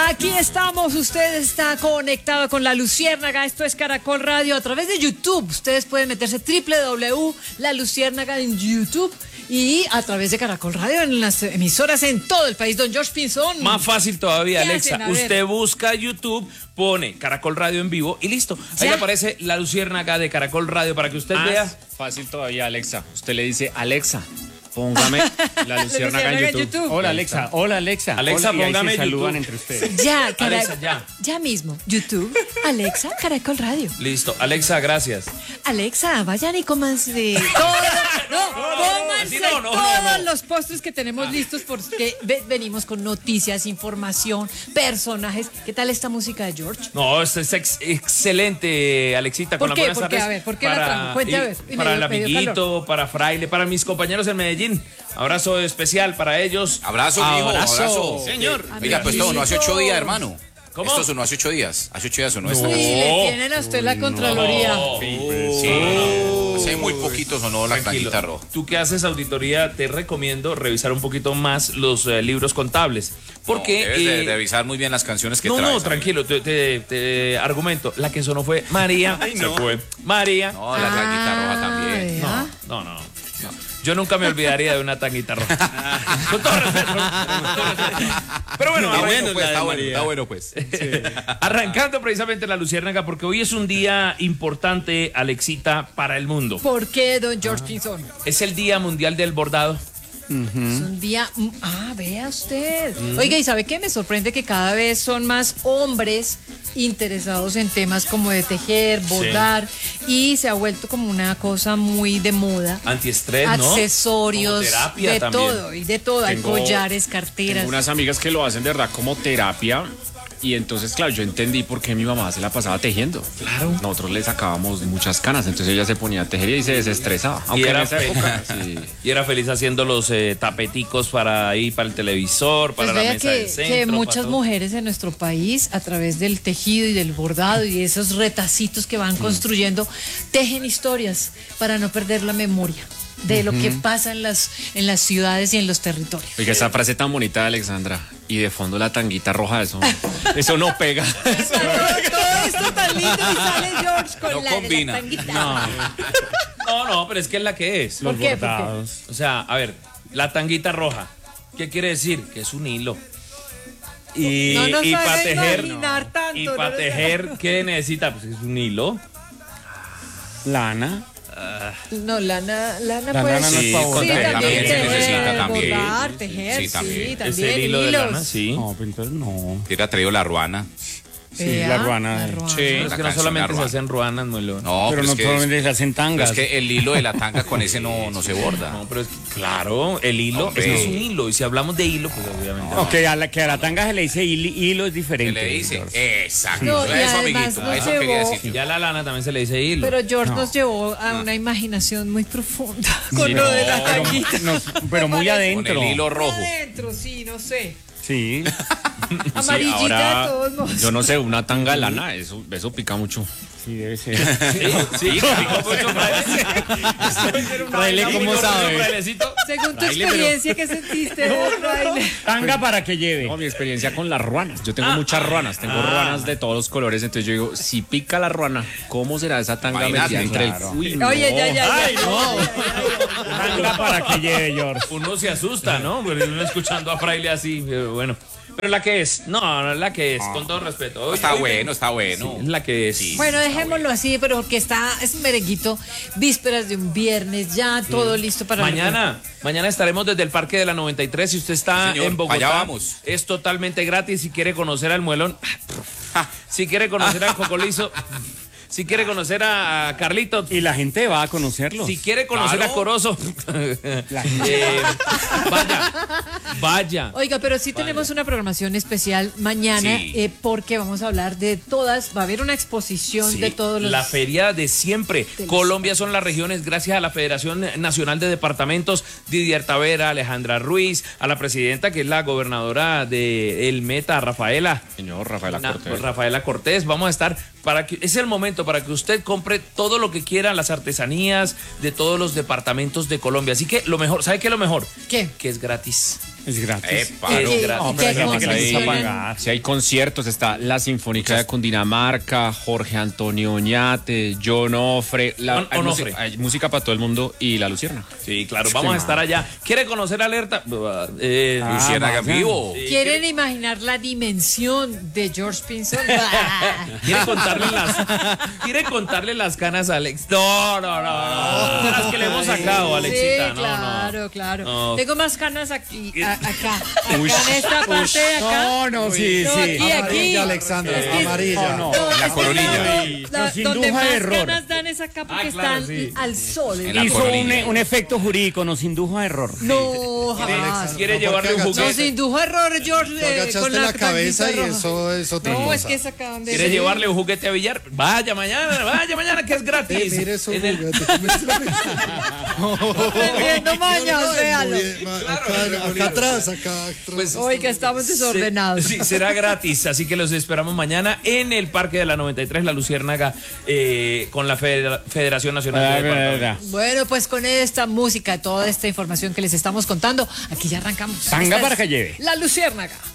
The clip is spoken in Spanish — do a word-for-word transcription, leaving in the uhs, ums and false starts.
Aquí estamos, usted está conectado con La Luciérnaga, esto es Caracol Radio a través de YouTube. Ustedes pueden meterse doble u doble u doble u punto La Luciérnaga en YouTube y a través de Caracol Radio en las emisoras en todo el país. Don George Pinzón. Más fácil todavía, ¿Qué Alexa. hacen? A ver. Usted busca YouTube, pone Caracol Radio en vivo y listo. Ahí ¿Ya? le aparece La Luciérnaga de Caracol Radio para que usted Más vea. fácil todavía, Alexa. Usted le dice, Alexa, póngame La Luciérnaga en YouTube. en YouTube. Hola, Alexa. Hola, Alexa. Alexa, Hola, y ahí póngame se saludan YouTube. entre ustedes. Ya, cara- Alexa, ya. ya mismo. YouTube, Alexa, Caracol Radio. Listo. Alexa, gracias. Alexa, vayan y cómanse todo, no, cómanse así no, no, todos no, no. los postres que tenemos listos porque ve- venimos con noticias, información, personajes. ¿Qué tal esta música de George? No, esto es ex- excelente, Alexita. ¿Por con qué? las buenas ¿Por qué? tardes. A ver, ¿por qué la trajo? Cuente, a ver. Y me Para dio- el me dio amiguito, calor. para Fraile, para mis compañeros en Medellín. Abrazo especial para ellos. Abrazo, mijo, abrazo. Señor. Oiga, pues esto sonó hace ocho días, hermano. ¿Cómo? Esto sonó hace ocho días. Hace ocho días sonó Uy, esta canción. le tienen a usted la Contraloría. Sí, hace muy poquito sonó la Tranquilo. tanguita roja. Tú que haces auditoría, te recomiendo revisar un poquito más los eh, libros contables. Porque. No, debes de eh, revisar muy bien las canciones que no, traes. no, amigo. tranquilo, te, te- te argumento. La que sonó fue María. Se fue. María. No, la tanguita roja también. Ah, No, no, no. Yo nunca me olvidaría de una tanguita roja. Con todo respeto. con todo respeto. Pero bueno, Está arran- bueno, pues, está bueno, está bueno, pues. arrancando precisamente la Luciérnaga, porque hoy es un día importante, Alexita, para el mundo. ¿Por qué, don George Pinzón? Es el Día Mundial del Bordado. Es un día... mm, Ah, vea usted. Oiga, ¿y sabe qué? Me sorprende que cada vez son más hombres interesados en temas como de tejer, bordar, y se ha vuelto como una cosa muy de moda. Antiestrés, ¿no? Accesorios, Como terapia de también. todo, y de todo. Hay Tengo- collares, carteras. Tengo unas amigas que lo hacen de verdad como terapia. Y entonces, claro, yo entendí por qué mi mamá se la pasaba tejiendo. Claro. Nosotros le sacábamos muchas canas, entonces ella se ponía a tejer y se desestresaba. Aunque era en esa feliz. época, sí. Y era feliz haciendo los eh, tapeticos para ahí, para el televisor, para Pues la vea mesa que, del centro. que para muchas todo. mujeres en nuestro país, a través del tejido y del bordado y de esos retacitos que van construyendo, tejen historias para no perder la memoria de lo que pasa en las, en las ciudades y en los territorios. Oiga, esa frase tan bonita de Alexandra. Y de fondo la tanguita roja, eso, eso no pega. Todo, todo esto tan lindo y sale George con No la, combina. la tanguita. No, no, pero es que es la que es. ¿Por qué? ¿Por qué? O sea, a ver, la tanguita roja. ¿Qué quiere decir? Que es un hilo. Y, No nos y haga para tejer, imaginar tanto, y no para nos tejer, ¿qué necesita? Pues es un hilo. Lana. No, lana, lana La pues. lana no es sí, pa' bordar. también, También se tejer, necesita, también. bordar, tejer, Sí, sí, también. también. Es el hilo de hilos. lana, sí. No, pero entonces no. Te hubiera traído la ruana. Sí, Vea, la ruana. la ruana. Sí, es La que no canción solamente La se Ruana. hacen ruanas, muy lo. No, pero pero no es que, solamente se hacen pero tangas. es que el hilo de la tanga con ese no, no se borda. No, pero es que, claro, el hilo, Hombre. es que es un hilo. Y si hablamos de hilo, pues obviamente. Ok, a la que a la tanga se le dice hilo, hilo es ¿Qué diferente. le dice? George. Exacto. No, y eso, además amiguito. nos Eso quería llevó- decir. Y ya la lana también se le dice hilo. Pero George No. nos llevó a una imaginación muy profunda con Sí, lo no, de la pero- tanguita. no, pero muy Parece- adentro. Con el hilo rojo. Adentro, sí, no sé. Sí. Amarillita ahora, de todos modos. yo no sé, una tanga de lana, eso, eso pica mucho. Sí, debe ser. Sí, sí, pico mucho, fraile. Fraile, ¿cómo Pico mucho, sabe? frailecito. Según tu Fraile, experiencia, ¿qué sentiste, Fraile? Tanga para que lleve. No, mi experiencia con las ruanas. Yo tengo muchas ruanas, tengo ruanas de todos los colores. Entonces yo digo, si pica la ruana, ¿cómo será esa tanga Imagínate, metida entre claro. el. Uy, no. Oye, ya, ya, ya. Ay, no. Tanga para que lleve, George. Uno se asusta, ¿no? Pero uno escuchando a Fraile así, pero bueno. Pero la que es, no, no, la que es, con todo respeto. Hoy- Está hoy- bueno, está bueno. Es la que es. Bueno, dejémoslo así, pero porque está, es un merenguito, vísperas de un viernes, ya todo listo para... Mañana, mañana estaremos desde el Parque de la noventa y tres. Si usted está Señor, en Bogotá, allá vamos. es totalmente gratis. Si quiere conocer al Muelón, si quiere conocer al Cocolizo, si quiere conocer a, a Carlitos, Y la gente va a conocerlos. si quiere conocer Claro. a Corozo, eh, vaya, vaya. Oiga, pero sí tenemos una programación especial mañana Sí. eh, porque vamos a hablar de todas, va a haber una exposición Sí, de todos los... la feria de siempre. los- Colombia son las regiones gracias a la Federación Nacional de Departamentos, Didier Tavera, Alejandra Ruiz, a la presidenta que es la gobernadora de El Meta, Rafaela. Señor Rafaela Na- Cortés. Rafaela Cortés, vamos a estar para que es el momento para que usted compre todo lo que quiera, las artesanías de todos los departamentos de Colombia. Así que lo mejor, ¿sabe qué es lo mejor? ¿Qué? Que es gratis. Es gratis. Epa, Es ¿Y- gratis. y No, qué pero hay que condiciones? pagar. Si hay conciertos, está la Sinfónica de Cundinamarca, Jorge Antonio Oñate, John Ofre, la, On- hay, Onofre. música, hay música para todo el mundo y la Lucierna. Sí, claro, vamos a estar allá. ¿Quiere conocer Alerta? Eh, Ah, Luciérnaga en vaya. vivo. ¿Quieren imaginar la dimensión de George Pinson? ¿Quiere contarle las, ¿Quiere contarle las canas a Alex? No, no, no, no. Las que le hemos sacado, Alexita. Sí, No, claro, no. claro. No. Tengo más canas aquí, a- acá, acá en esta parte de acá. No, no, sí, No, sí. aquí, aquí. Amarilla, Alexandra, Es que- amarilla. No, No, La es que coronilla. no, la- Nos donde indujo más a error. ganas dan es acá porque Ah, claro, están sí. al sol. En la Hizo un, coronilla. un efecto jurídico, nos indujo a error. No, jamás. ¿Quiere No, llevarle un porque Nos juguete? indujo a error, George, Tú eh, agachaste con la, la cabeza y tanguita roja. eso es otra No, cosa. es que es acá donde... ¿Quiere llevarle un juguete a Villar? Vaya mañana, vaya mañana, que es Eh, gratis. mire su En el- juguete. Aprendiendo mañas, véalo. Acá, acá atrás, acá atrás. Hoy que estamos desordenados. Sí, será gratis, así que los esperamos mañana en el Parque de la noventa y tres, La Luciérnaga, eh, con la Federa- Federación Nacional de Departamentos. Bueno, pues con esta música, toda esta información que les estamos contando, aquí ya arrancamos. Tanga Esta para es que lleve. La Luciérnaga.